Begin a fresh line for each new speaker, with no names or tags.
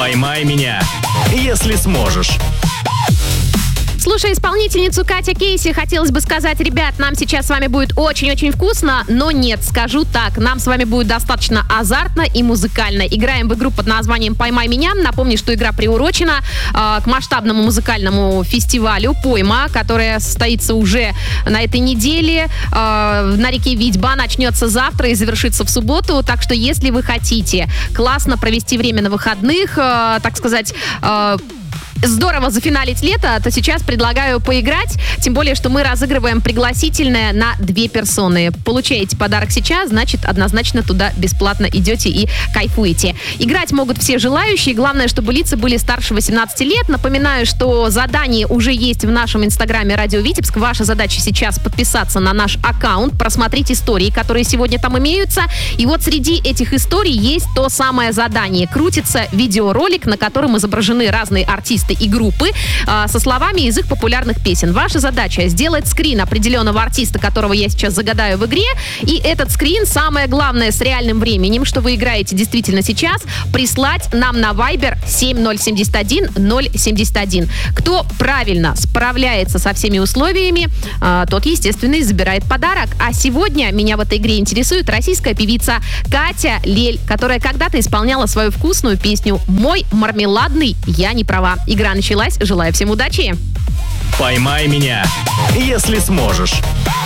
«Поймай меня, если сможешь».
Слушая исполнительницу Катя Кейси, хотелось бы сказать, ребят, нам сейчас с вами будет очень-очень вкусно, но нет, скажу так, нам с вами будет достаточно азартно и музыкально. Играем в игру под названием «Поймай меня». Напомню, что игра приурочена к масштабному музыкальному фестивалю «Пойма», которая состоится уже на этой неделе на реке Витьба, начнется завтра и завершится в субботу. Так что, если вы хотите классно провести время на выходных, так сказать, здорово зафиналить лето, то сейчас предлагаю поиграть. Тем более, что мы разыгрываем пригласительное на 2 персоны. Получаете подарок сейчас, значит, однозначно туда бесплатно идете и кайфуете. Играть могут все желающие. Главное, чтобы лица были старше 18 лет. Напоминаю, что задание уже есть в нашем инстаграме «Радио Витебск». Ваша задача сейчас подписаться на наш аккаунт, просмотреть истории, которые сегодня там имеются. И вот среди этих историй есть то самое задание. Крутится видеоролик, на котором изображены разные артисты и группы со словами из их популярных песен. Ваша задача — сделать скрин определенного артиста, которого я сейчас загадаю в игре, и этот скрин, самое главное, с реальным временем, что вы играете действительно сейчас, прислать нам на Viber 7071 071. Кто правильно справляется со всеми условиями, тот, естественно, и забирает подарок. А сегодня меня в этой игре интересует российская певица Катя Лель, которая когда-то исполняла свою вкусную песню «Мой мармеладный, я не права». Игра началась. Желаю всем удачи.
«Поймай меня, если сможешь».